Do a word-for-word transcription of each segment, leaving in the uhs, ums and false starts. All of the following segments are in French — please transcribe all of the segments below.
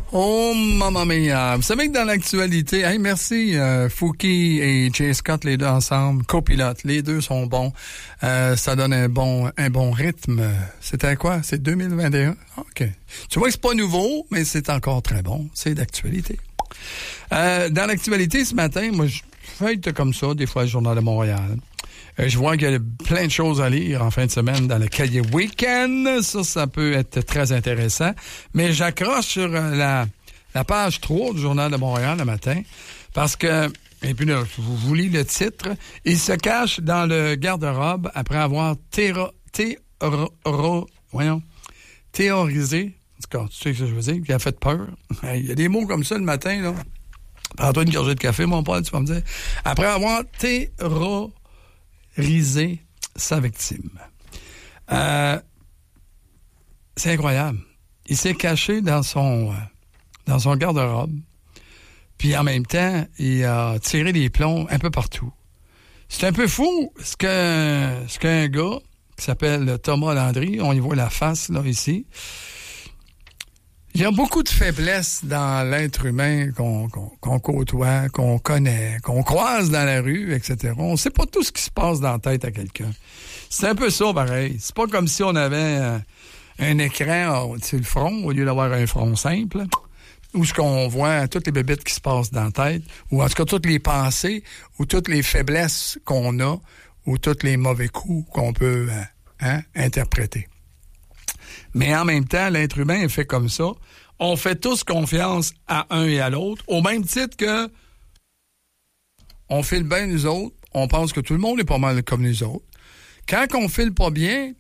Oh, mamma mia. Vous savez que dans l'actualité, hey, merci, euh, Fouki et Jay Scott, les deux ensemble, copilotes, les deux sont bons. Euh, ça donne un bon, un bon rythme. C'était quoi? C'est deux mille vingt et un? OK. Tu vois que c'est pas nouveau, mais c'est encore très bon. C'est d'actualité. Euh, dans l'actualité, ce matin, moi, je feuillete comme ça, des fois, le Journal de Montréal. Euh, je vois qu'il y a plein de choses à lire en fin de semaine dans le cahier week-end. Ça, ça peut être très intéressant. Mais j'accroche sur la, la page trois du Journal de Montréal le matin parce que, et puis là, vous, vous lisez le titre, il se cache dans le garde-robe après avoir théro, théro, voyons, théorisé. En tout cas, tu sais ce que je veux dire, qui a fait peur. Il y a des mots comme ça le matin, là. Prends-toi une gorgée de café, mon pote, tu vas me dire. Après avoir terrorisé sa victime. Euh, c'est incroyable. Il s'est caché dans son, dans son garde-robe, puis en même temps, il a tiré des plombs un peu partout. C'est un peu fou ce que ce qu'un gars qui s'appelle Thomas Landry, on y voit la face, là, ici. Il y a beaucoup de faiblesses dans l'être humain qu'on, qu'on, qu'on côtoie, qu'on connaît, qu'on croise dans la rue, et cetera. On ne sait pas tout ce qui se passe dans la tête à quelqu'un. C'est un peu ça, pareil. C'est pas comme si on avait euh, un écran sur le front, au lieu d'avoir un front simple, où ce qu'on voit toutes les bébites qui se passent dans la tête, ou en tout cas toutes les pensées, ou toutes les faiblesses qu'on a, ou tous les mauvais coups qu'on peut euh, hein, interpréter. Mais en même temps, l'être humain est fait comme ça. On fait tous confiance à un et à l'autre, au même titre que on file bien nous autres, on pense que tout le monde est pas mal comme nous autres. Quand on file pas bien,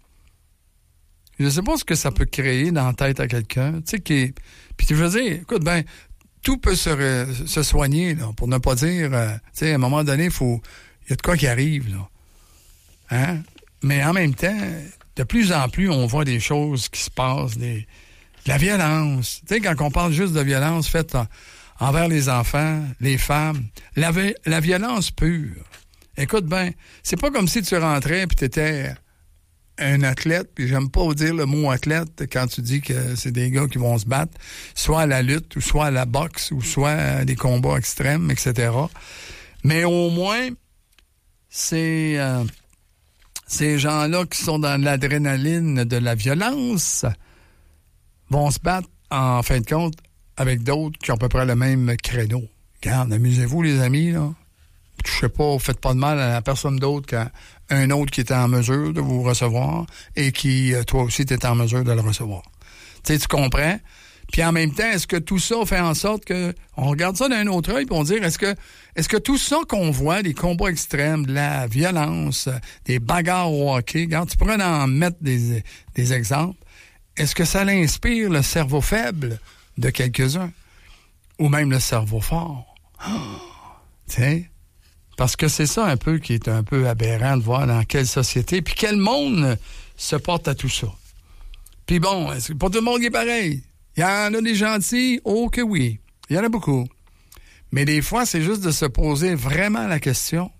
je ne sais pas ce que ça peut créer dans la tête à quelqu'un. Tu sais, qui puis je veux dire, écoute, ben, tout peut se, re... se soigner, là, pour ne pas dire, euh, tu sais, à un moment donné, il faut, il y a de quoi qui arrive, là. Hein? Mais en même temps, de plus en plus, on voit des choses qui se passent, des, de la violence. Tu sais, quand on parle juste de violence faite en, envers les enfants, les femmes, la, la violence pure. Écoute bien, c'est pas comme si tu rentrais puis tu étais un athlète, puis j'aime pas dire le mot athlète quand tu dis que c'est des gars qui vont se battre, soit à la lutte, ou soit à la boxe, ou soit à des combats extrêmes, et cetera. Mais au moins, c'est... Euh, Ces gens-là qui sont dans l'adrénaline de la violence vont se battre, en fin de compte, avec d'autres qui ont à peu près le même créneau. Regarde, amusez-vous, les amis, là. Je sais pas, faites pas de mal à la personne d'autre qu'à un autre qui était en mesure de vous recevoir et qui, toi aussi, t'es en mesure de le recevoir. Tu sais, tu comprends? Puis en même temps, est-ce que tout ça fait en sorte que on regarde ça d'un autre œil et on dit est-ce que est-ce que tout ça qu'on voit, des combats extrêmes, de la violence, des bagarres au hockey, regarde, tu pourrais en mettre des, des exemples, est-ce que ça l'inspire le cerveau faible de quelques-uns? Ou même le cerveau fort? Oh, tu sais? Parce que c'est ça un peu qui est un peu aberrant de voir dans quelle société, puis quel monde se porte à tout ça. Puis bon, est-ce que pas tout le monde est pareil? Il y en a des gentils, oh que oui. Il y en a beaucoup. Mais des fois, c'est juste de se poser vraiment la question.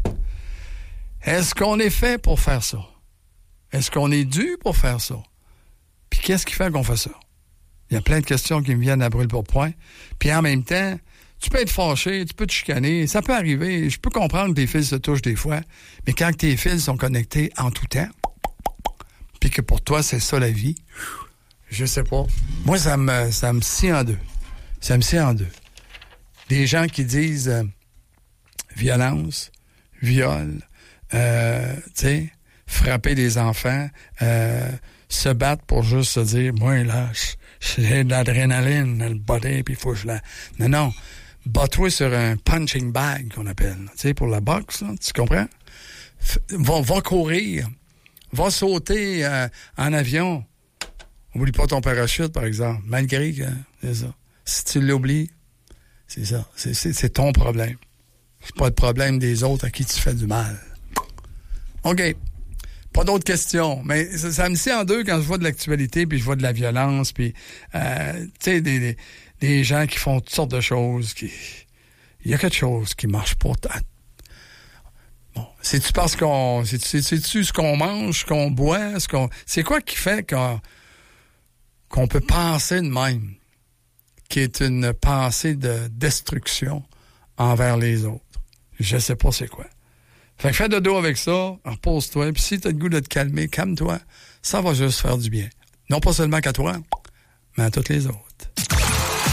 Est-ce qu'on est fait pour faire ça? Est-ce qu'on est dû pour faire ça? Puis qu'est-ce qui fait qu'on fait ça? Il y a plein de questions qui me viennent à brûle-pourpoint. Puis en même temps, tu peux être fâché, tu peux te chicaner, ça peut arriver. Je peux comprendre que tes fils se touchent des fois, mais quand tes fils sont connectés en tout temps, puis que pour toi, c'est ça la vie... Je sais pas. Moi, ça me, ça me scie en deux. Ça me scie en deux. Des gens qui disent euh, violence, viol, euh, tu sais, frapper des enfants, euh, se battre pour juste se dire, moi, là, j'ai de l'adrénaline dans le body, puis il faut que je la... Non, non. Bats-toi sur un punching bag, qu'on appelle. Tu sais, pour la boxe, là, tu comprends? F- va, va courir. Va sauter euh, en avion. Oublie pas ton parachute, par exemple. Malgré que, c'est ça. Si tu l'oublies, c'est ça. C'est, c'est, c'est ton problème. C'est pas le problème des autres à qui tu fais du mal. OK. Pas d'autres questions. Mais ça, ça me scie en deux quand je vois de l'actualité, puis je vois de la violence, puis, euh, tu sais, des, des, des gens qui font toutes sortes de choses. Qui... Il y a quelque chose qui marche pas. Bon. C'est-tu parce qu'on... C'est, c'est, c'est-tu ce qu'on mange, ce qu'on boit, ce qu'on... C'est quoi qui fait qu'on... qu'on peut penser de même? qui est une pensée de destruction envers les autres. Je sais pas c'est quoi. Fait que fais de dos avec ça, repose-toi, puis si t'as le goût de te calmer, calme-toi, ça va juste faire du bien. Non pas seulement qu'à toi, mais à toutes les autres.